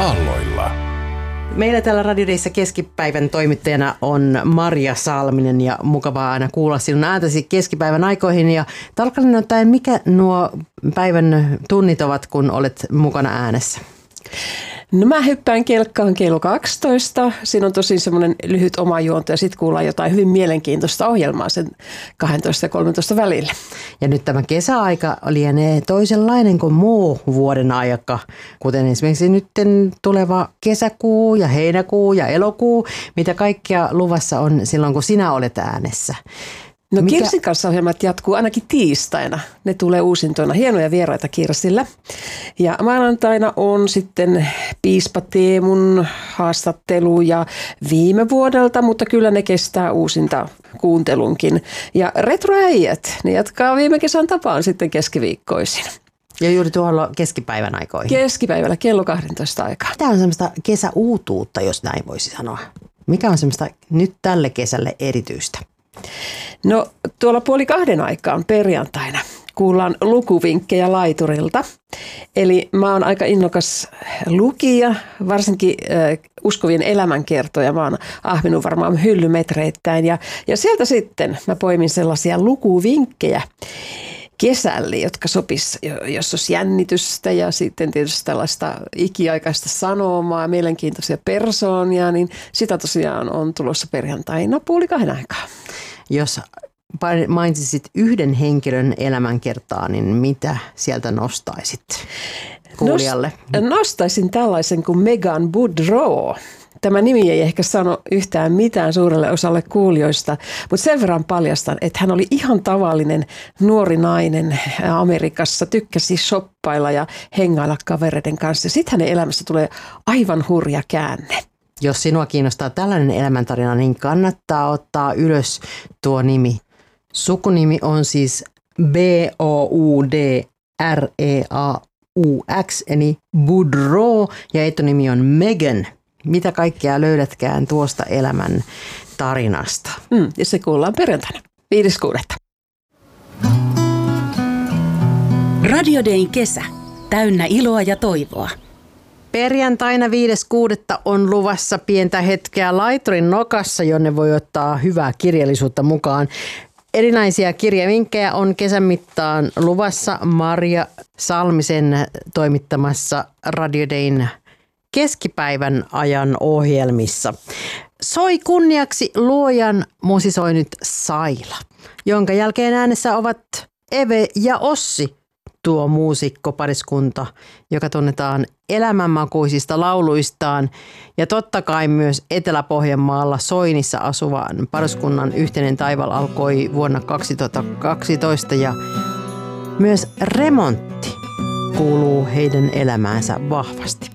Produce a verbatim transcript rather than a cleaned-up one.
aalloilla. Meillä täällä Radio Dayssä keskipäivän toimittajana on Maria Salminen ja mukavaa aina kuulla sinun ääntäsi keskipäivän aikoihin. Ja tarkalleen ottaen, mikä nuo päivän tunnit ovat, kun olet mukana äänessä? No mä hyppään kelkkaan kello kaksitoista. Siinä on tosi semmoinen lyhyt oma juonto ja sitten kuullaan jotain hyvin mielenkiintoista ohjelmaa sen kaksitoista ja kolmetoista välillä. Ja nyt tämä kesäaika lienee toisenlainen kuin muu vuoden aika, kuten esimerkiksi nyt tuleva kesäkuu ja heinäkuu ja elokuu, mitä kaikkea luvassa on silloin, kun sinä olet äänessä. No Mikä... Kirsin kanssa ohjelmat jatkuu ainakin tiistaina. Ne tulee uusintoina. Hienoja vieraita Kirsillä. Ja maanantaina on sitten piispa Teemun haastattelu ja viime vuodelta, mutta kyllä ne kestää uusinta kuuntelunkin. Ja retroäijät, ne jatkaa viime kesän tapaan sitten keskiviikkoisin. Ja juuri tuolla keskipäivän aikoihin. Keskipäivällä kello kaksitoista aikaa. Tämä on semmoista kesäuutuutta, jos näin voisi sanoa. Mikä on semmoista nyt tälle kesälle erityistä? No tuolla puoli kahden aikaan perjantaina kuullaan lukuvinkkejä laiturilta. Eli mä oon aika innokas lukija, varsinkin äh, uskovien elämänkertoja. Mä oon ahminut varmaan hyllymetreittäin ja, ja sieltä sitten mä poimin sellaisia lukuvinkkejä kesälle, jotka sopis, jos olisi jännitystä ja sitten tietysti tällaista ikiaikaista sanomaa, mielenkiintoisia persoonia, niin sitä tosiaan on tulossa perjantaina puoli kahden aikaa. Jos mainitsisit yhden henkilön elämänkertaa, niin mitä sieltä nostaisit kuulijalle? Nostaisin tällaisen kuin Megan Boudreau. Tämä nimi ei ehkä sano yhtään mitään suurelle osalle kuulijoista, mutta sen verran paljastan, että hän oli ihan tavallinen nuori nainen Amerikassa, tykkäsi shoppailla ja hengailla kavereiden kanssa. Sitten hänen elämässä tulee aivan hurja käänne. Jos sinua kiinnostaa tällainen elämäntarina, niin kannattaa ottaa ylös tuo nimi. Sukunimi on siis B O U D R E A U X, eli Boudreau, ja etunimi on Megan. Mitä kaikkea löydätkään tuosta elämän tarinasta? Mm, ja se kuullaan perjantaina, viides kuudetta. Radio Dayn kesä. Täynnä iloa ja toivoa. Perjantaina viides kuudetta on luvassa pientä hetkeä laiturin nokassa, jonne voi ottaa hyvää kirjallisuutta mukaan. Erinäisiä kirjavinkkejä on kesän mittaan luvassa Maria Salmisen toimittamassa Radio Dayn keskipäivän ajan ohjelmissa. Soi kunniaksi luojan musisoinut Saila, jonka jälkeen äänessä ovat Eve ja Ossi, tuo muusikkopariskunta, joka tunnetaan elämänmakuisista lauluistaan, ja totta kai myös Etelä-Pohjanmaalla Soinissa asuvan pariskunnan yhteinen taival alkoi vuonna kaksituhattakaksitoista, ja myös remontti kuuluu heidän elämäänsä vahvasti.